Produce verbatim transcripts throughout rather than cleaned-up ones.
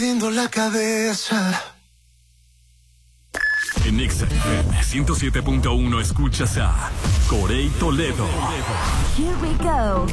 La cabeza. En Exa F M ciento siete punto uno escuchas a Corey Toledo. Here we go.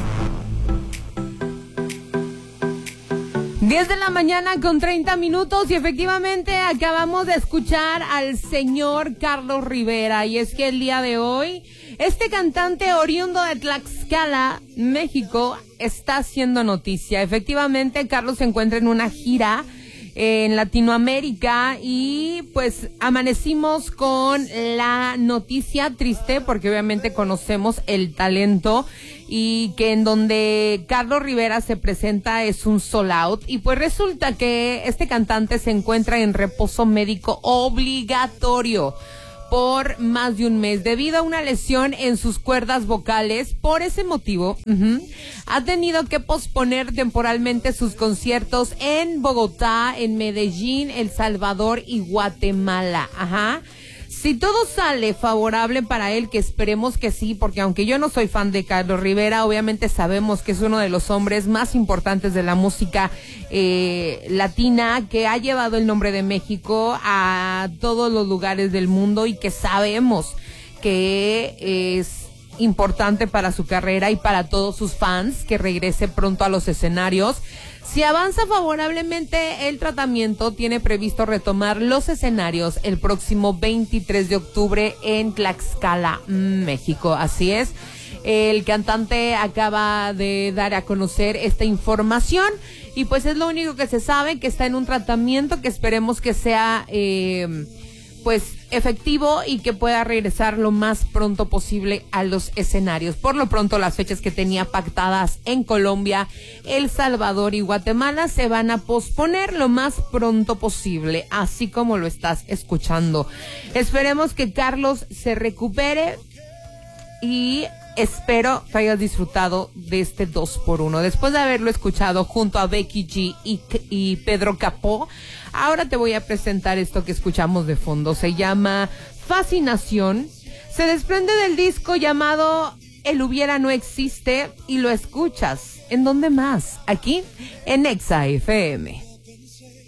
diez de la mañana con treinta minutos y efectivamente acabamos de escuchar al señor Carlos Rivera. Y es que el día de hoy, este cantante oriundo de Tlaxcala, México, está haciendo noticia. Efectivamente, Carlos se encuentra en una gira en Latinoamérica y pues amanecimos con la noticia triste porque obviamente conocemos el talento y que en donde Carlos Rivera se presenta es un sold out y pues resulta que este cantante se encuentra en reposo médico obligatorio por más de un mes debido a una lesión en sus cuerdas vocales. Por ese motivo, uh-huh, ha tenido que posponer temporalmente sus conciertos en Bogotá, en Medellín, El Salvador y Guatemala. Ajá. Si todo sale favorable para él, que esperemos que sí, porque aunque yo no soy fan de Carlos Rivera, obviamente sabemos que es uno de los hombres más importantes de la música eh, latina, que ha llevado el nombre de México a todos los lugares del mundo y que sabemos que es importante para su carrera y para todos sus fans que regrese pronto a los escenarios. Si avanza favorablemente el tratamiento, tiene previsto retomar los escenarios el próximo veintitrés de octubre en Tlaxcala, México. Así es, el cantante acaba de dar a conocer esta información y pues es lo único que se sabe, que está en un tratamiento que esperemos que sea eh, pues efectivo y que pueda regresar lo más pronto posible a los escenarios. Por lo pronto, las fechas que tenía pactadas en Colombia, El Salvador y Guatemala se van a posponer lo más pronto posible, así como lo estás escuchando. Esperemos que Carlos se recupere y espero que hayas disfrutado de este dos por uno. Después de haberlo escuchado junto a Becky G y, y Pedro Capó, ahora te voy a presentar esto que escuchamos de fondo. Se llama Fascinación. Se desprende del disco llamado El Hubiera No Existe y lo escuchas. ¿En dónde más? Aquí en Exa F M.